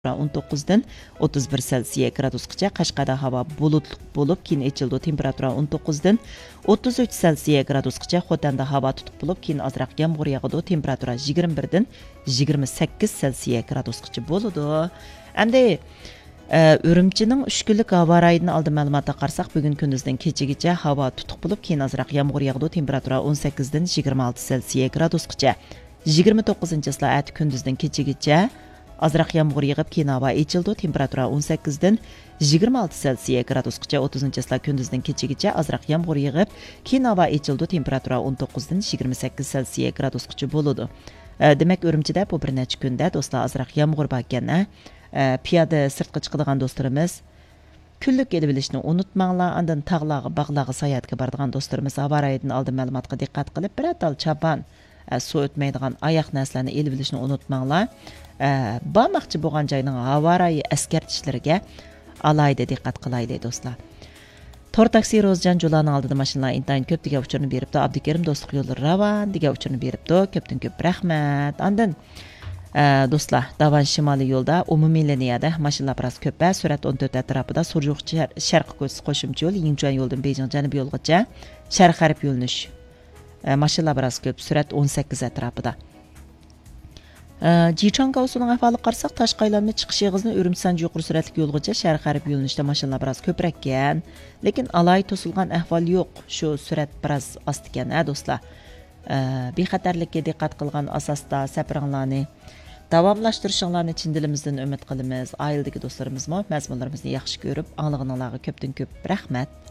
19 dan 31 Selsiya gradusgacha, Qashqarda havo bulutli bo'lib, keyin echildi. Temperatura 19 dan 33 Selsiya gradusgacha, Xotanda havo tutib bo'lib, keyin ozroq yomg'ir yog'adi. Temperatura 21 dan 28 Selsiya gradusgacha bo'ladi. Endi Urumchining 3 kunlik havo rayini oldi ma'lumotga qarasak, bugun kunduzdan kechagacha havo tutib bo'lib, keyin ozroq yomg'ir yog'adi. Temperatura 18 dan 26 Selsiya gradusgacha. 29-soat kunduzdan kechagacha azroq yomg'ir yig'ib, keyin havo echildi. Temperatura 18 dan 26 Selsiya gradusgacha. 30-soat kunduzdan kechagacha azroq yomg'ir yig'ib, keyin havo echildi. Temperatura 19 dan 28 Selsiya gradusgacha bo'ladi. Demak, Urumchida bu bir necha kunda do'stlar azroq yomg'ir bor ekan. Piyoda sirtqa chiqadigan do'stlarimiz kunlik elib olishni unutmanglar. Andan tog'larga, bog'larga sayohatga boradigan do'stlarimiz havo rayidan oldin ma'lumotga diqqat qilib, bir atal chapan suv o'tmaydigan oyoq narsalarni elib olishni unutmanglar. Bormoqchi bo'lgan joyning havo rayi eskartishlariga alayda diqqat qilaylik do'stlar. Tor taksi Rozjan Jo'laning oldida mashinalar intayin ko'p degan uchurni beribdi. Abdukarim do'stlik yo'li ravan degan uchurni beribdi. Ko'pdan ko'p rahmat. Andan do'stlar, Davan shimoliy yo'lda umumiy liniyada mashinalar biroz ko'p. Surat 14 atrofida Surjuq sharqqa ko'chisi qo'shimcha yo'l, Yingchuan yo'ldan Beijing janubiy yo'lgacha sharq g'arb yo'linish. Mashinalar biroz ko'p, surat 18 atrofida. Jichang Gausuning ahvoli qarasak, Toshqaylanma chiqish yig'izni Urumchi yuqori suratli yo'lgacha sharq g'arb yo'linishda mashinalar biroz ko'proq ekan, lekin alay to'silgan ahvol yo'q. Shu surat biroz ost ekan, do'stlar. Bexatarlikka diqqat qilgan asosda safaringlarni davomlashtirishinglarni chin dilimizdan umid qilamiz. Oiladagi do'stlarimiz mazmunlarimizni yaxshi ko'rib, anglaganlarga ko'pdan ko'p rahmat.